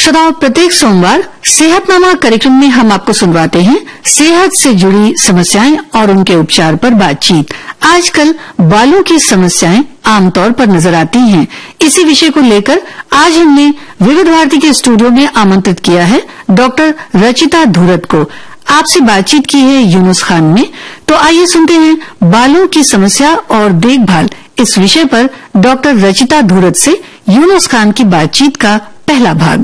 श्रोताओं, प्रत्येक सोमवार सेहतनामा कार्यक्रम में हम आपको सुनवाते हैं सेहत से जुड़ी समस्याएं और उनके उपचार पर बातचीत। आजकल बालों की समस्याएं आमतौर पर नजर आती हैं। इसी विषय को लेकर आज हमने विविध भारती के स्टूडियो में आमंत्रित किया है डॉक्टर रचिता धूरत को। आपसे बातचीत की है यूनुस खान ने। तो आइए सुनते हैं बालों की समस्या और देखभाल इस विषय पर डॉक्टर रचिता धूरत से यूनुस खान की बातचीत का पहला भाग।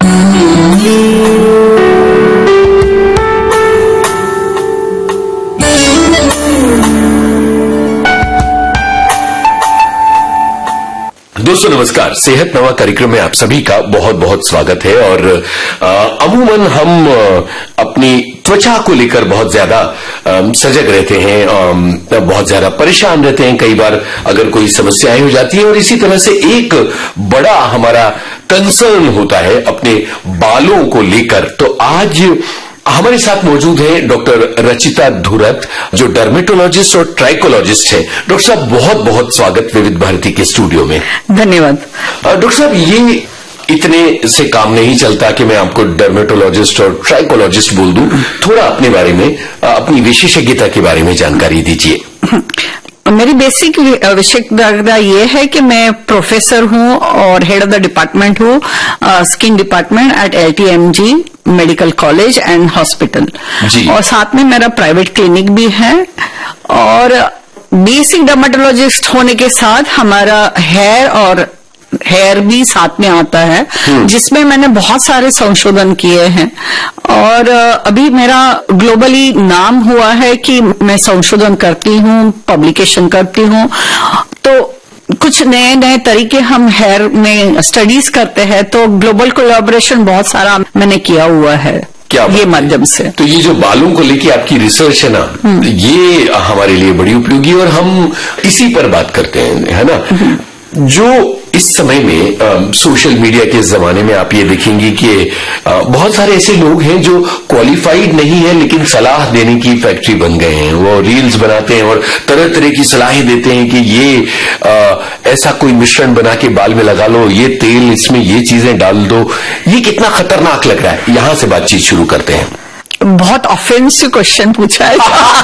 दोस्तों नमस्कार। सेहत नवा कार्यक्रम में आप सभी का बहुत बहुत स्वागत है। और अमूमन हम अपनी त्वचा को लेकर बहुत ज्यादा सजग रहते हैं, बहुत ज्यादा परेशान रहते हैं। कई बार अगर कोई समस्याएं हो जाती है और इसी तरह से एक बड़ा हमारा कंसर्न होता है अपने बालों को लेकर। तो आज हमारे साथ मौजूद है डॉक्टर रचिता धूरत, जो डर्मेटोलॉजिस्ट और ट्राइकोलॉजिस्ट है। डॉक्टर साहब बहुत बहुत स्वागत विविध भारती के स्टूडियो में। धन्यवाद। डॉक्टर साहब, ये इतने से काम नहीं चलता कि मैं आपको डर्मेटोलॉजिस्ट और ट्राइकोलॉजिस्ट बोल दूं। थोड़ा अपने बारे में, अपनी विशेषज्ञता के बारे में जानकारी दीजिए। मेरी बेसिक विशेषज्ञता ये है कि मैं प्रोफेसर हूँ और हेड ऑफ द डिपार्टमेंट हूँ, skin department at LTMG medical college and hospital, और साथ में मेरा प्राइवेट क्लिनिक भी है। और बेसिक डर्मेटोलॉजिस्ट होने के साथ हमारा हेयर भी साथ में आता है, जिसमें मैंने बहुत सारे संशोधन किए हैं। और अभी मेरा ग्लोबली नाम हुआ है कि मैं संशोधन करती हूँ, पब्लिकेशन करती हूँ। तो कुछ नए नए तरीके हम हेयर में स्टडीज करते हैं, तो ग्लोबल कोलैबोरेशन बहुत सारा मैंने किया हुआ है क्या ये माध्यम से। तो ये जो बालों को लेके आपकी रिसर्च है ना, ये हमारे लिए बड़ी उपयोगी, और हम इसी पर बात करते हैं, है ना। जो इस समय में सोशल मीडिया के जमाने में आप ये देखेंगे कि बहुत सारे ऐसे लोग हैं जो क्वालिफाइड नहीं है लेकिन सलाह देने की फैक्ट्री बन गए हैं। वो रील्स बनाते हैं और तरह तरह की सलाहें देते हैं कि ये ऐसा कोई मिश्रण बना के बाल में लगा लो, ये तेल, इसमें ये चीजें डाल दो। ये कितना खतरनाक लग रहा है। यहां से बातचीत शुरू करते हैं। बहुत ऑफेंसिव क्वेश्चन पूछा है।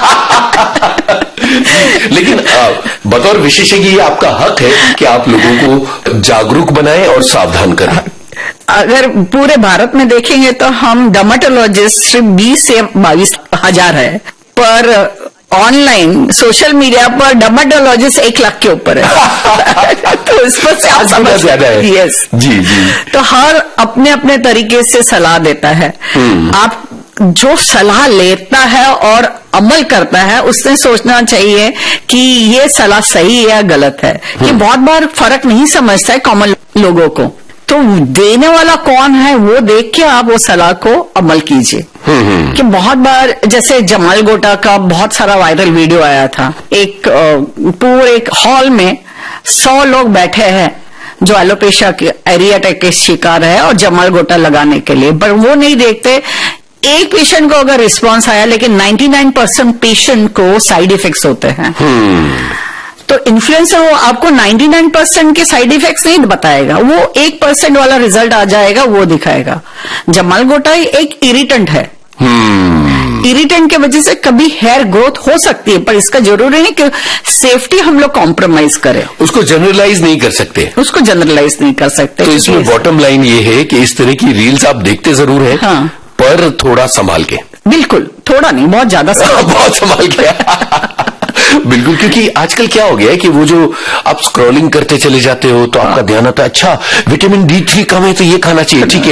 लेकिन बतौर विशेषज्ञ ये आपका हक है कि आप लोगों को जागरूक बनाएं और सावधान करें। अगर पूरे भारत में देखेंगे तो हम डर्मेटोलॉजिस्ट सिर्फ 20 से 22 हजार है, पर ऑनलाइन सोशल मीडिया पर डर्मेटोलॉजिस्ट 1 लाख के ऊपर है। तो इस पर से आप समझ ज्यादा है। यस जी जी। तो हर अपने अपने तरीके से सलाह देता है। आप जो सलाह लेता है और अमल करता है, उसने सोचना चाहिए कि ये सलाह सही है या गलत है। कि बहुत बार फर्क नहीं समझता है कॉमन लोगों को, तो देने वाला कौन है वो देख के आप वो सलाह को अमल कीजिए। कि बहुत बार जैसे जमाल गोटा का बहुत सारा वायरल वीडियो आया था। एक पूरे हॉल में 100 लोग बैठे हैं जो एलोपेशिया के एरिया अटैक के शिकार है और जमाल गोटा लगाने के लिए, पर वो नहीं देखते एक पेशेंट को अगर रिस्पांस आया, लेकिन 99% पेशेंट को साइड इफेक्ट्स होते हैं। तो इन्फ्लुएंसर वो आपको 99% के साइड इफेक्ट्स नहीं बताएगा, वो 1% वाला रिजल्ट आ जाएगा, वो दिखाएगा। जमाल गोटा एक इरिटेंट है। इरिटेंट की वजह से कभी हेयर ग्रोथ हो सकती है, पर इसका जरूरी नहीं कि सेफ्टी हम लोग कॉम्प्रोमाइज करें। उसको जनरलाइज नहीं कर सकते। उसको जनरलाइज नहीं कर सकते। तो इसमें बॉटम लाइन ये है कि इस तरह की रील्स आप देखते जरूर हैं, हाँ, पर थोड़ा संभाल के। बिल्कुल, थोड़ा नहीं, बहुत ज्यादा बहुत संभाल के। बिल्कुल, क्योंकि आजकल क्या हो गया है कि वो जो आप स्क्रॉलिंग करते चले जाते हो तो आपका ध्यान आता है, अच्छा विटामिन D3 कम है तो ये खाना चाहिए, ठीक है।